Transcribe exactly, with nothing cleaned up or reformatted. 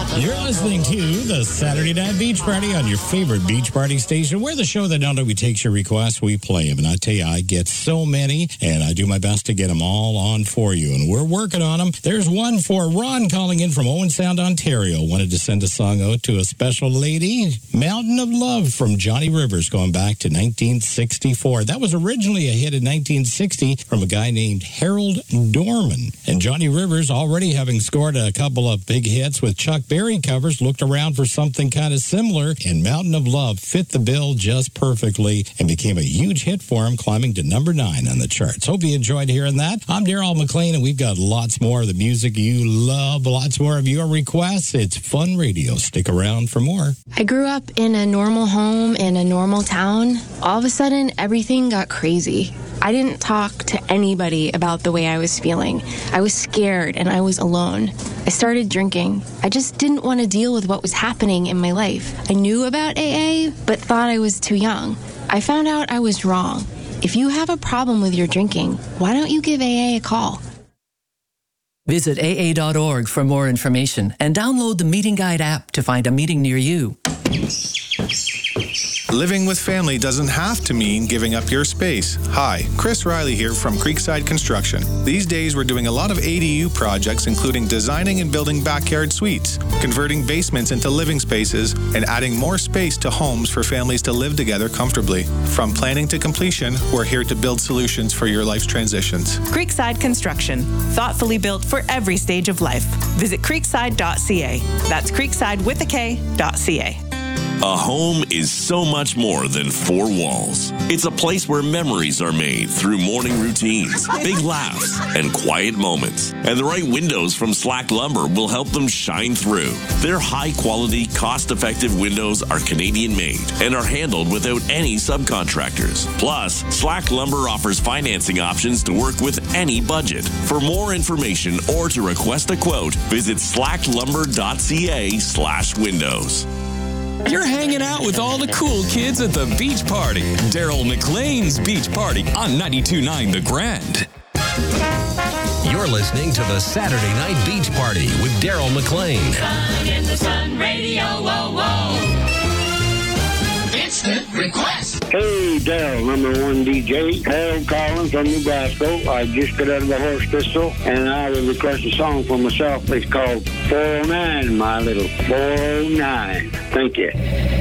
You're listening to the Saturday Night Beach Party on your favorite beach party station. We're the show that not only takes your requests, we play them. And I tell you, I get so many, and I do my best to get them all on for you. And we're working on them. There's one for Ron calling in from Owen Sound, Ontario. Wanted to send a song out to a special lady. Mountain of Love from Johnny Rivers, going back to nineteen sixty-four. That was originally a hit in nineteen sixty from a guy named Harold Dorman. And Johnny Rivers, already having scored a couple of big hits with Chuck Berry covers, looked around for something kind of similar, and Mountain of Love fit the bill just perfectly and became a huge hit for him, climbing to number nine on the charts. Hope you enjoyed hearing that. I'm Daryl McLean, and we've got lots more of the music you love, lots more of your requests. It's fun radio. Stick around for more. I grew up in a normal home in a normal town. All of a sudden, everything got crazy. I didn't talk to anybody about the way I was feeling. I was scared and I was alone. I started drinking. I just didn't want to deal with what was happening in my life. I knew about A A, but thought I was too young. I found out I was wrong. If you have a problem with your drinking, why don't you give A A a call? Visit A A dot org for more information and download the Meeting Guide app to find a meeting near you. Living with family doesn't have to mean giving up your space. Hi, Chris Riley here from Creekside Construction. These days we're doing a lot of A D U projects, including designing and building backyard suites, converting basements into living spaces, and adding more space to homes for families to live together comfortably. From planning to completion, we're here to build solutions for your life's transitions. Creekside Construction, thoughtfully built for every stage of life. Visit creekside dot c a. That's creekside with a K, dot C A. A home is so much more than four walls. It's a place where memories are made through morning routines, big laughs, and quiet moments. And the right windows from Slack Lumber will help them shine through. Their high-quality, cost-effective windows are Canadian-made and are handled without any subcontractors. Plus, Slack Lumber offers financing options to work with any budget. For more information or to request a quote, visit slack lumber dot c a slash windows. You're hanging out with all the cool kids at the beach party. Daryl McLean's Beach Party on ninety-two point nine The Grand. You're listening to the Saturday Night Beach Party with Daryl McLean. Sun in the Sun Radio, whoa, whoa. Instant request. Hey, Daryl, number one D J, Harold Collins from Nebraska. I just got out of the horse pistol, and I would request a song for myself. It's called four oh nine, my little four oh nine. Thank you.